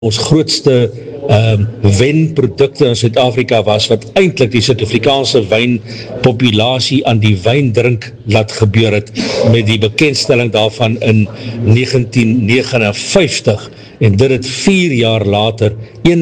ons grootste wenprodukte in Suid-Afrika was, wat eintlik die Suid-Afrikaanse wynpopulasie aan die wyndrink laat gebeur het, met die bekendstelling daarvan in 1959, en dit het 4 jaar later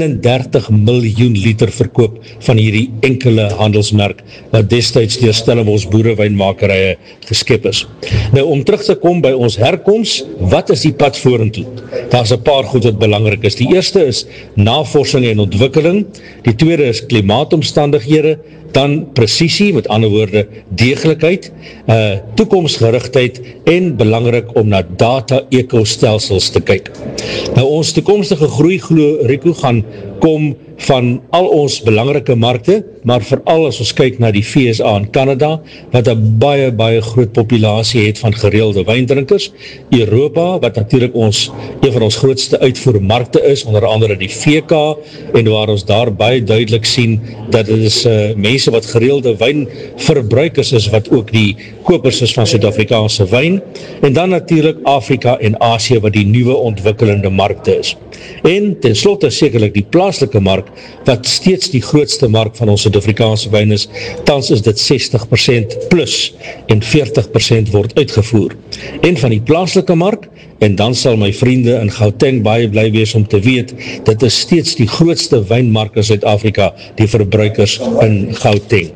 31 miljoen liter verkoop van hierdie enkele handelsmerk, wat destyds deur Stellenbosch boerewynmakerye geskep is. Nou, om terug te kom by ons herkoms, wat is die pad vorentoe? Daar's 'n paar goed wat belangrik is. Die eerste is navorsing en ontwikkeling, die tweede is klimaatomstandighede, dan presisie, met ander woorde deeglikheid, toekomsgerigtheid en belangrik om na data-ekostelsels te kyk. Nou, ons toekomstige groei, glo Rico, gaan kom van al ons belangrike markte, maar veral as ons kyk na die VSA en Canada, wat 'n baie groot populasie het van gereelde wyndrinkers, Europa, wat natuurlik een van ons grootste uitvoermarkte is, onder andere die VK, en waar ons daar baie duidelik sien, dat dit is mense wat gereelde wynverbruikers is, wat ook die kopers is van Suid-Afrikaanse wyn, en dan natuurlik Afrika en Asië, wat die nuwe ontwikkelende markte is. En ten slotte sekerlik die plaaslike mark, wat steeds die grootste mark van ons Suid-Afrikaanse wyn is. Tans is dit 60% plus en 40% word uitgevoer. En van die plaaslike mark, en dan sal my vriende in Gauteng baie bly wees om te weet, dit is steeds die grootste wynmark in Suid-Afrika, die verbruikers in Gauteng.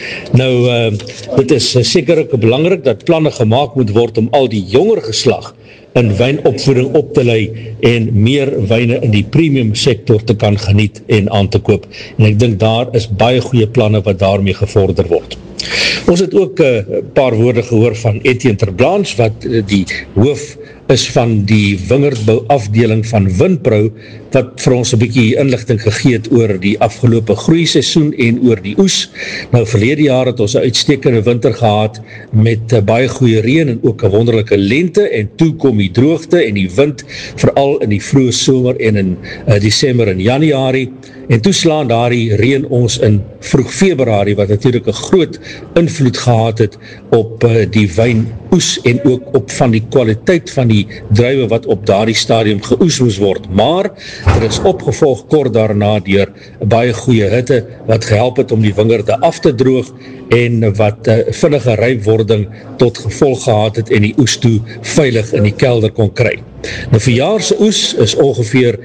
Nou, dit is sekerlik belangrik dat planne gemaak moet word om al die jonger geslag in wynopvoeding op te lei en meer wyne in die premium sektor te kan geniet en aan te koop. En ek dink daar is baie goeie planne wat daarmee gevorder word. Ons het ook 'n paar woorde gehoor van Etienne Terblanche, wat die hoof is van die wingerdbou afdeling van Winpro, wat vir ons 'n bietjie inligting gegee het oor die afgelope groeiseisoen en oor die oes. Nou, verlede jaar het ons 'n uitstekende winter gehad met baie goeie reën en ook 'n wonderlike lente, en toe kom die droogte en die wind, veral in die vroeë somer en in Desember en Januarie, en toe slaan daardie reën ons in vroeg Februarie, wat natuurlik 'n groot invloed gehad het op die wynoes en ook op van die kwaliteit van die druiwe wat op daardie stadium geoes moes word. Maar dit is opgevolg kort daarna deur baie goeie hitte wat gehelp het om die wingerde af te droog en wat vinnige rypwording tot gevolg gehad het en die oes toe veilig in die kelder kon kry. Nou, verjaar se oes is ongeveer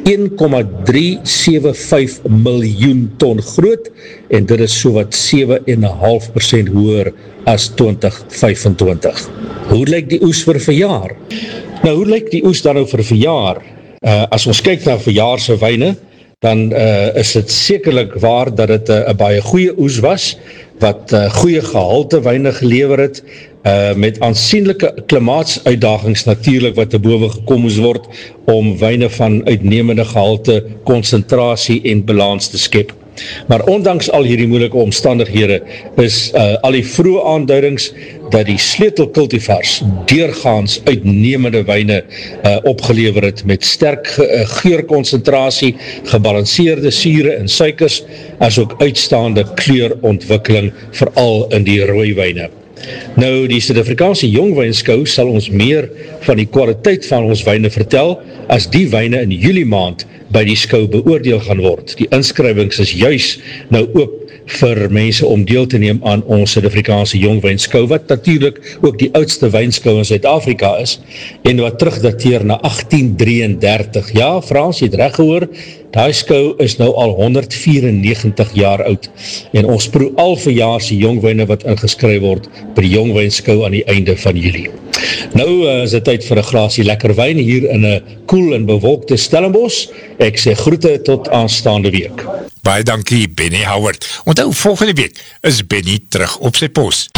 1,375 miljoen ton groot, en dit is sowat 7,5% hoër as 2025. Hoe lyk die oes vir verjaar? Nou, hoe lyk die oes dan nou vir verjaar? As ons kyk na verjaar se wyne, dan is dit sekerlik waar dat dit 'n baie goeie oes was, wat goeie gehalte wyne gelewer het, met aansienlike klimaatsuitdagings natuurlik wat te bowe gekom moes word om wyne van uitnemende gehalte, konsentrasie en balans te skep. Maar ondanks al hierdie moeilike omstandighede is al die vroeë aanduidings dat die sleutelkultivars deurgaans uitnemende wyne opgelewer het met sterk geurkonsentrasie, gebalanseerde sure en suikers, as ook uitstaande kleurontwikkeling, veral in die rooi wyne. Nou, die Suid-Afrikaanse Jongwynskou sal ons meer van die kwaliteit van ons wyne vertel, as die wyne in Julie maand by die skou beoordeel gaan word. Die inskrywings is juis nou oop vir mense om deel te neem aan ons Suid-Afrikaanse Jongwynskou, wat natuurlik ook die oudste wynskou in Suid-Afrika is, en wat terugdateer na 1833. Ja, Frans, jy het reg gehoor, daai skou is nou al 194 jaar oud, en ons proe al verjaar se jongwyne wat ingeskryf word by die Jongwynskou aan die einde van Julie. Nou is dit tyd vir 'n glasie lekker wyn hier in 'n koel en bewolkte Stellenbosch. Ek sê groete tot aanstaande week. Baie dankie, Benny Howard. Onthou, volgende week is Benny terug op sy pos.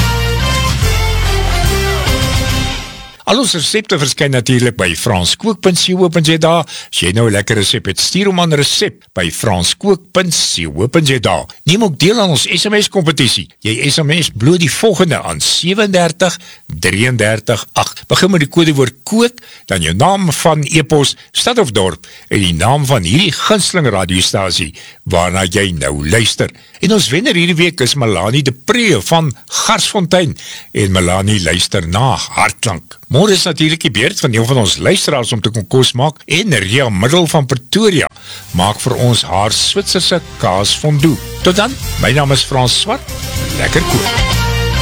Al ons resepte verskyn natuurlik by franskook.co.za. As jy nou 'n lekker resep het, stuur hom aan resep by franskook.co.za. Neem ook deel aan ons SMS-kompetisie. Jy SMS bloot die volgende aan 37338. Begin met die kodewoord kook, dan jou naam van e-pos, stad of dorp en die naam van hierdie gunsteling radiostasie waarna jy nou luister. En ons wenner hierdie week is Melanie de Pre van Garsfontein, en Melanie luister na Hartklank. Môre is natuurlik die beurt van een van ons luisteraars om te kom kos maak en Ria Middel van Pretoria maak vir ons haar Switserse kaas fondue. Tot dan, my naam is Frans Swart, lekker koop.